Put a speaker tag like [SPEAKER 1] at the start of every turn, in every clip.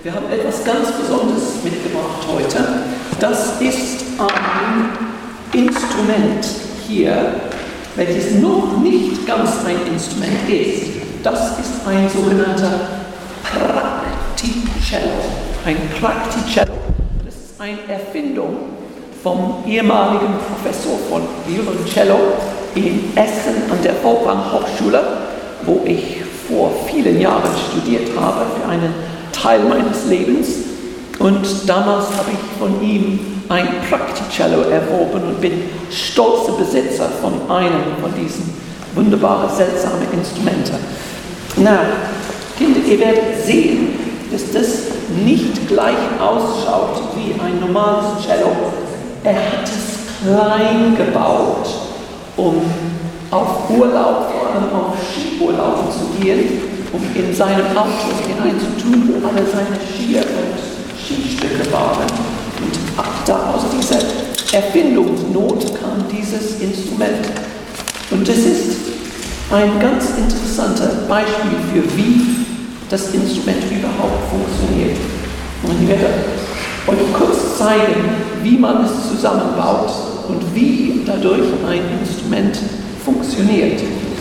[SPEAKER 1] Wir haben etwas ganz Besonderes mitgebracht heute. Das ist ein Instrument hier, welches noch nicht ganz ein Instrument ist. Das ist ein sogenannter Practicello. Ein Practicello. Das ist eine Erfindung vom ehemaligen Professor von Violoncello in Essen an der Wolfgang Hochschule, wo ich vor vielen Jahren studiert habe für einen Teil meines Lebens. Und damals habe ich von ihm ein Practicello erworben und bin stolzer Besitzer von einem von diesen wunderbaren, seltsamen Instrumenten. Na, Kinder, ihr werdet sehen, dass das nicht gleich ausschaut wie ein normales Cello. Er hat es klein gebaut, um auf Urlaub, vor allem auf Skiurlaub zu gehen, um in seinem Auto hineinzutun, wo alle seine Skier und Skistücke waren. Und da aus dieser Erfindungsnot kam dieses Instrument. Und das ist ein ganz interessantes Beispiel für wie das Instrument überhaupt funktioniert. Und ich werde euch kurz zeigen, wie man es zusammenbaut und wie dadurch ein Instrument funktioniert.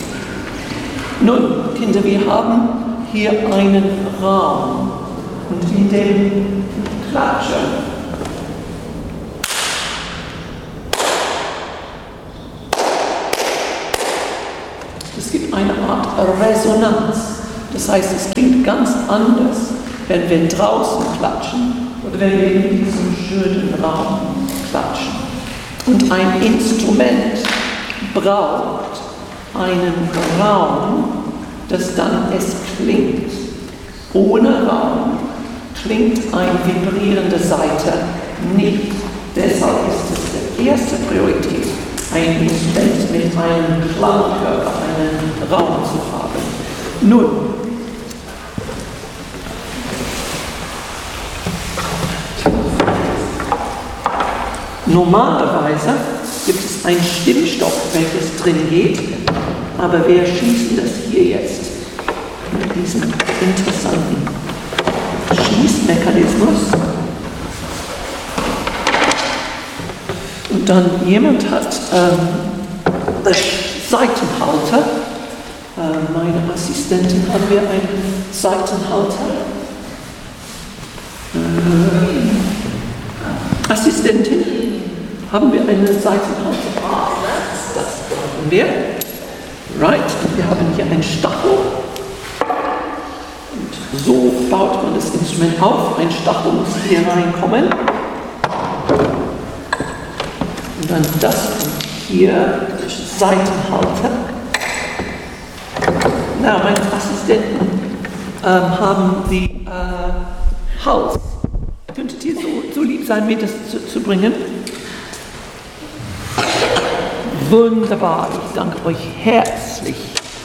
[SPEAKER 1] Nun, Kinder, wir haben hier einen Raum und in dem Klatscher es gibt eine Art Resonanz. Das heißt, es klingt ganz anders, wenn wir draußen klatschen oder wenn wir in diesem schönen Raum klatschen. Und ein Instrument braucht einen Raum, das dann es klingt. Ohne Raum klingt eine vibrierende Saite nicht. Deshalb ist es die erste Priorität, ein Instrument mit einem Klangkörper, einen Raum zu haben. Nun, normalerweise gibt es einen Stimmstock, welches drin geht, aber wir schießen das hier jetzt mit diesem interessanten Schießmechanismus. Und dann jemand hat das Saitenhalter. Meine Assistentin haben wir einen Saitenhalter. Assistentin, haben wir einen Saitenhalter? Das brauchen wir. Right, und wir haben hier einen Stachel. Und so baut man das Instrument auf. Ein Stachel muss hier reinkommen. Und dann das hier, Saitenhalter. Na, meine Assistenten haben die Hals. Könntet ihr so lieb sein, mir das zu bringen? Wunderbar, ich danke euch herzlich.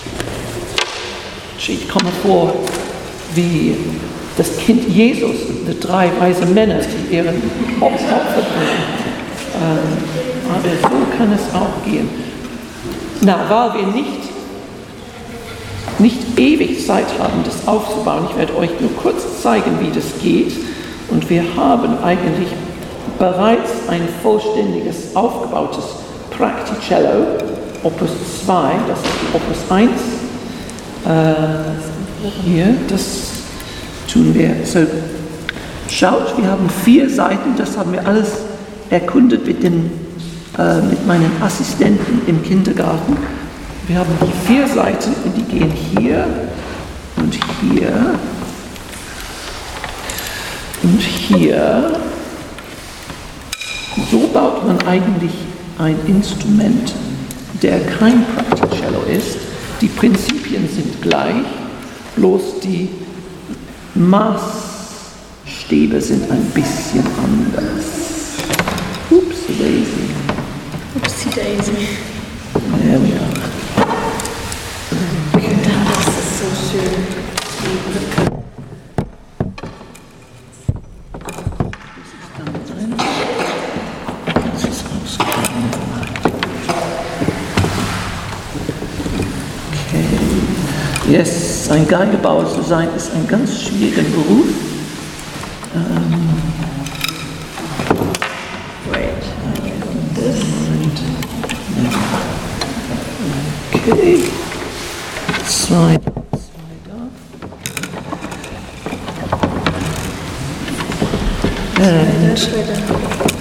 [SPEAKER 1] Ich komme vor wie das Kind Jesus, die 3 weise Männer, die ihren Opfer bringen. Aber so kann es auch gehen. Na, weil wir nicht ewig Zeit haben, das aufzubauen, ich werde euch nur kurz zeigen, wie das geht. Und wir haben eigentlich bereits ein vollständiges, aufgebautes Practicello, Opus 2, das ist die Opus 1. Hier, das tun wir. So, schaut, wir haben 4 Seiten, das haben wir alles erkundet mit meinen Assistenten im Kindergarten. Wir haben die 4 Seiten und die gehen hier und hier und hier. So baut man eigentlich ein Instrument, der kein Practicello ist. Die Prinzipien sind gleich, bloß die Maßstäbe sind ein bisschen anders. Upsi daisy.
[SPEAKER 2] Upsi daisy.
[SPEAKER 1] There we are.
[SPEAKER 2] Okay. Das ist so schön. Die Brücke.
[SPEAKER 1] Yes, ein Geigebauer zu sein, ist ein ganz schwieriger Beruf.
[SPEAKER 2] Right. This.
[SPEAKER 1] Okay. Slide up. And
[SPEAKER 2] Weiter.